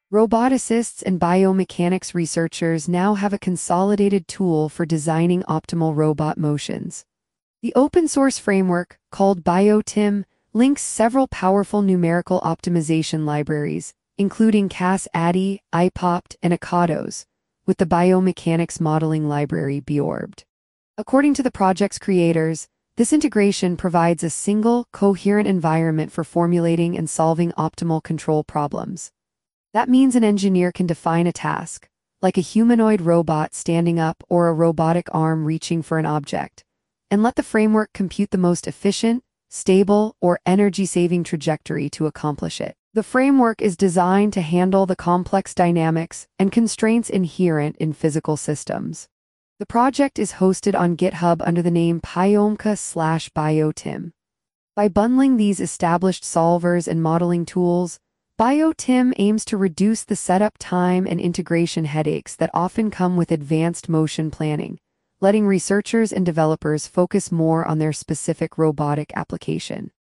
Roboticists and biomechanics researchers now have a consolidated tool for designing optimal robot motions. The open-source framework, called BioTim, links several powerful numerical optimization libraries, including CAS-ADDI, IPOPT, and Akados, with the biomechanics modeling library BioRBT. According to the project's creators, this integration provides a single, coherent environment for formulating and solving optimal control problems. That means an engineer can define a task, like a humanoid robot standing up or a robotic arm reaching for an object, and let the framework compute the most efficient, stable, or energy-saving trajectory to accomplish it. The framework is designed to handle the complex dynamics and constraints inherent in physical systems. The project is hosted on GitHub under the name Pyomka/BioTim. By bundling these established solvers and modeling tools, BioTim aims to reduce the setup time and integration headaches that often come with advanced motion planning, letting researchers and developers focus more on their specific robotic application.